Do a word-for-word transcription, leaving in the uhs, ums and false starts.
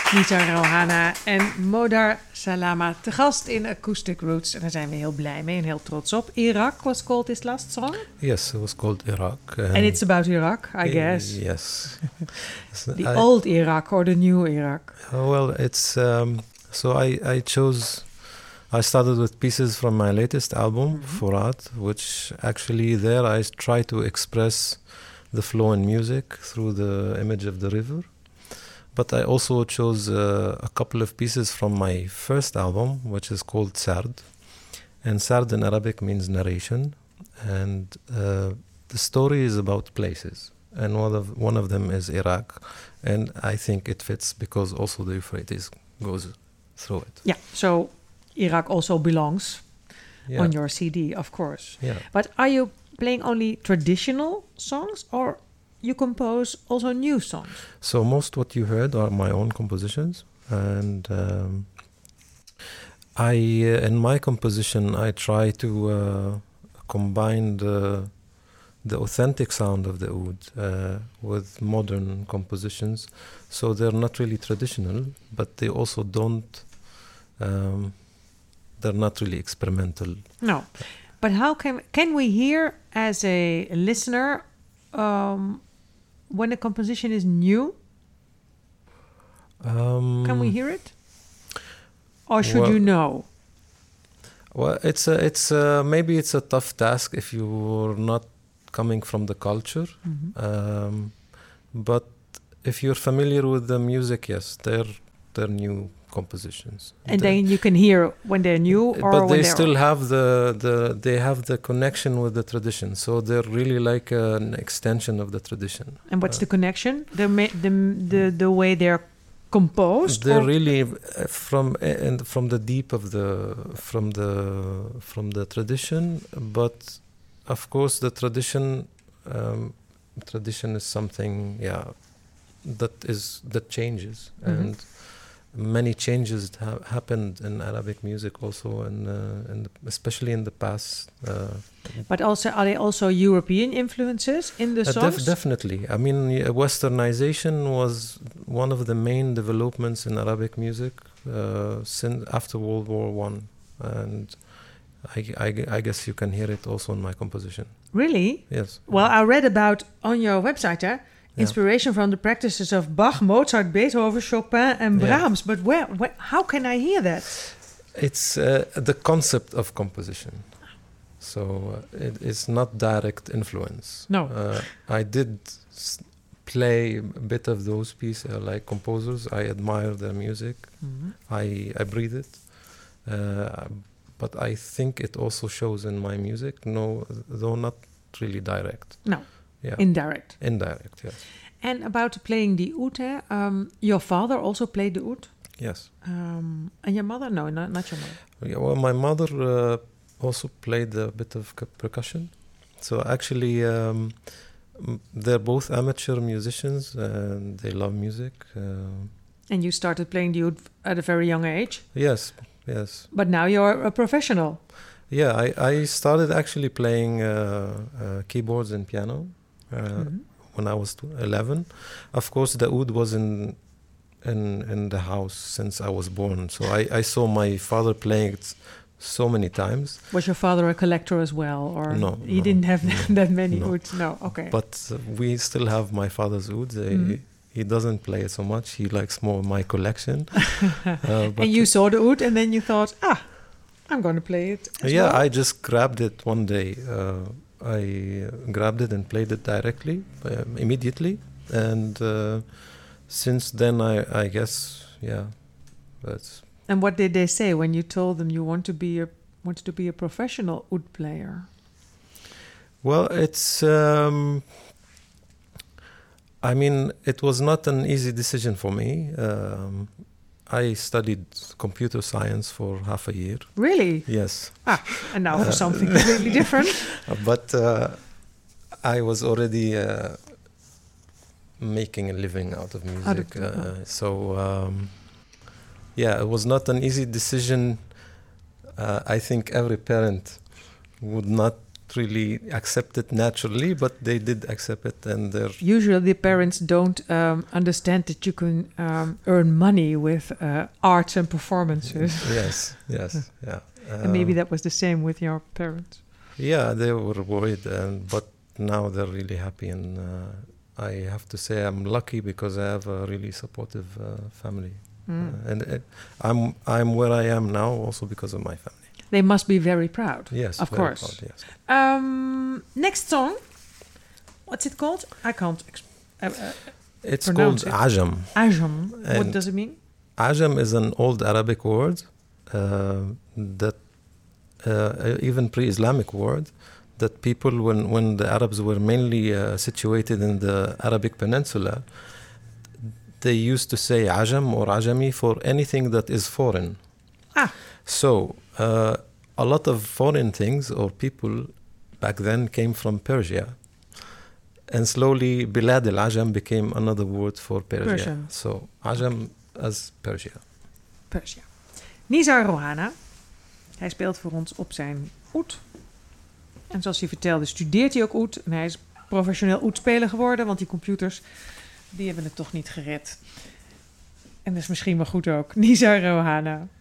Nizar Rouhana en Modar Salama te gast in Acoustic Roots. En daar zijn we heel blij mee en heel trots op. Iraq was called this last song? Yes, it was called Iraq. And, and it's about Iraq, I guess. Uh, yes. The I, old Iraq or the new Iraq? Uh, well, it's... Um, so I, I chose... I started with pieces from my latest album, mm-hmm. Furat, which actually there I try to express the flow in music through the image of the river. But I also chose uh, a couple of pieces from my first album, which is called Sard. And Sard in Arabic means narration. And uh, the story is about places. And one of, one of them is Iraq. And I think it fits because also the Euphrates goes through it. Yeah, so Iraq also belongs yeah. on your C D, of course. Yeah. But are you playing only traditional songs or you compose also new songs? So most what you heard are my own compositions, and um, I uh, in my composition I try to uh, combine the the authentic sound of the oud uh, with modern compositions. So they're not really traditional, but they also don't. Um, they're not really experimental. No, but how can can we hear as a listener? Um, When a composition is new, um, can we hear it, or should well, you know? Well, it's a, it's a, maybe it's a tough task if you're not coming from the culture. Mm-hmm. Um, but if you're familiar with the music, yes, they're they're new compositions. And they're, then you can hear when they're new, or but when they they're still have the, the they have the connection with the tradition. So they're really like an extension of the tradition. And what's uh, the connection? The the the the way they're composed. They're or? really from and from the deep of the from the from the tradition. But of course, the tradition um, tradition is something, yeah, that is that changes. Mm-hmm. And many changes have happened in Arabic music also, and uh, especially in the past. Uh, but also, are there also European influences in the uh, songs? Def- definitely. I mean, westernization was one of the main developments in Arabic music uh, since after World War One, and I, I, I guess you can hear it also in my composition. Really? Yes. Well, I read about on your website, eh? Inspiration yeah. from the practices of Bach, Mozart, Beethoven, Chopin, and Brahms. Yeah. But where, where? How can I hear that? It's uh, the concept of composition. So uh, it is not direct influence. No. Uh, I did s- play a bit of those pieces, uh, like composers. I admire their music. Mm-hmm. I I breathe it. Uh, but I think it also shows in my music. No, though not really direct. No. Yeah. Indirect. Indirect, yes. And about playing the oud, eh? um, your father also played the oud? Yes. Um, and your mother? No, not, not your mother. Yeah, well, my mother uh, also played a bit of percussion. So actually, um, they're both amateur musicians and they love music. Uh, and you started playing the oud at a very young age? Yes, yes. But now you're a professional. Yeah, I, I started actually playing uh, uh, keyboards and piano. Uh, mm-hmm. When I was eleven. Of course, the oud was in, in in the house since I was born. So I, I saw my father playing it so many times. Was your father a collector as well? Or no. He no, didn't have no, that many no. ouds? No, okay. But uh, we still have my father's ouds. Mm-hmm. He, he doesn't play it so much. He likes more my collection. uh, and you saw the oud and then you thought, ah, I'm going to play it as Yeah, well. I just grabbed it one day. Uh, I grabbed it and played it directly, uh, immediately. And uh, since then, I, I guess, yeah, that's... And what did they say when you told them you want to be a wanted to be a professional oud player? Well, it's... Um, I mean, it was not an easy decision for me. Um, I studied computer science for half a year. Really? Yes. Ah, and now for uh, something completely different. But uh, I was already uh, making a living out of music. Out of, uh, oh. So, um, yeah, it was not an easy decision. Uh, I think every parent would not really accept it naturally, but they did accept it, and they're Usually the parents don't um, understand that you can um, earn money with uh, arts and performances. yes, yes, yeah. And maybe Um, that was the same with your parents. Yeah, they were worried, and but now they're really happy, and uh, I have to say I'm lucky because I have a really supportive uh, family, Mm. uh, and uh, I'm I'm where I am now also because of my family. They must be very proud. Yes, Of very course. proud, yes. Um, next song. What's it called? I can't. Exp- uh, uh, It's Pronounce called it. Ajam. Ajam. What And- does it mean? Ajam is an old Arabic word uh, that uh, even pre-Islamic word that people, when, when the Arabs were mainly uh, situated in the Arabic Peninsula, they used to say Ajam or Ajami for anything that is foreign. Ah. So uh, a lot of foreign things or people back then came from Persia. And slowly Bilad al-Ajam became another word for Persia. Persian. So Ajam as Persia. Persia. Nizar Rohana. Hij speelt voor ons op zijn oud. En zoals hij vertelde, studeert hij ook oud. En hij is professioneel oetspeler geworden, want die computers, die hebben het toch niet gered. En dat is misschien wel goed ook. Nizar Rohana.